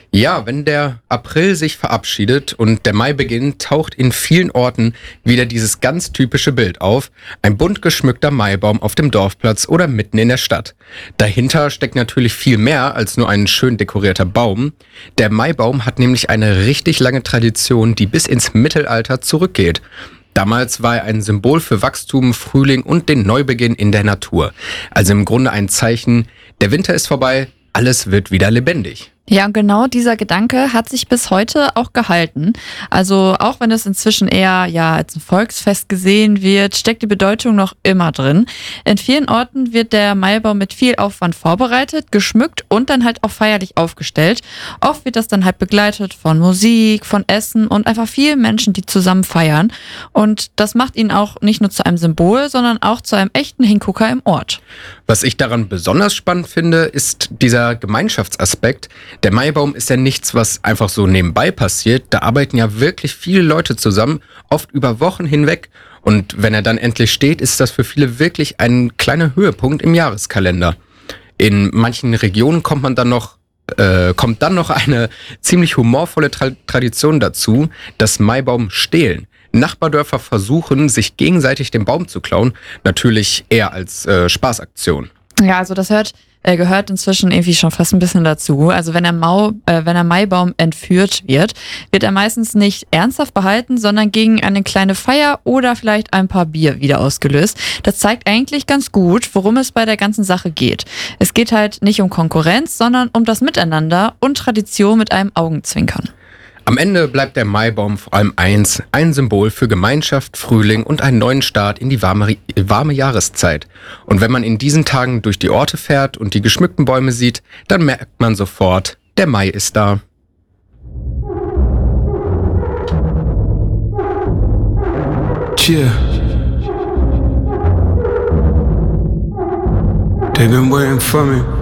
Ja, wenn der April sich verabschiedet und der Mai beginnt, taucht in vielen Orten wieder dieses ganz typische Bild auf. Ein bunt geschmückter Maibaum auf dem Dorfplatz oder mitten in der Stadt. Dahinter steckt natürlich viel mehr als nur ein schön dekorierter Baum. Der Maibaum hat nämlich eine richtig lange Tradition, die bis ins Mittelalter zurückgeht. Damals war er ein Symbol für Wachstum, Frühling und den Neubeginn in der Natur. Also im Grunde ein Zeichen, der Winter ist vorbei, alles wird wieder lebendig. Ja, und genau dieser Gedanke hat sich bis heute auch gehalten. Also auch wenn es inzwischen eher als ein Volksfest gesehen wird, steckt die Bedeutung noch immer drin. In vielen Orten wird der Maibaum mit viel Aufwand vorbereitet, geschmückt und dann halt auch feierlich aufgestellt. Oft wird das dann halt begleitet von Musik, von Essen und einfach vielen Menschen, die zusammen feiern. Und das macht ihn auch nicht nur zu einem Symbol, sondern auch zu einem echten Hingucker im Ort. Was ich daran besonders spannend finde, ist dieser Gemeinschaftsaspekt. Der Maibaum ist ja nichts, was einfach so nebenbei passiert. Da arbeiten ja wirklich viele Leute zusammen, oft über Wochen hinweg. Und wenn er dann endlich steht, ist das für viele wirklich ein kleiner Höhepunkt im Jahreskalender. In manchen Regionen kommt dann noch eine ziemlich humorvolle Tradition dazu, das Maibaum stehlen. Nachbardörfer versuchen, sich gegenseitig den Baum zu klauen, natürlich eher als Spaßaktion. Ja, also das gehört inzwischen irgendwie schon fast ein bisschen dazu. Also wenn der Maibaum entführt wird, wird er meistens nicht ernsthaft behalten, sondern gegen eine kleine Feier oder vielleicht ein paar Bier wieder ausgelöst. Das zeigt eigentlich ganz gut, worum es bei der ganzen Sache geht. Es geht halt nicht um Konkurrenz, sondern um das Miteinander und Tradition mit einem Augenzwinkern. Am Ende bleibt der Maibaum vor allem eins, ein Symbol für Gemeinschaft, Frühling und einen neuen Start in die warme Jahreszeit. Und wenn man in diesen Tagen durch die Orte fährt und die geschmückten Bäume sieht, dann merkt man sofort, der Mai ist da. Yeah. They've been waiting for me.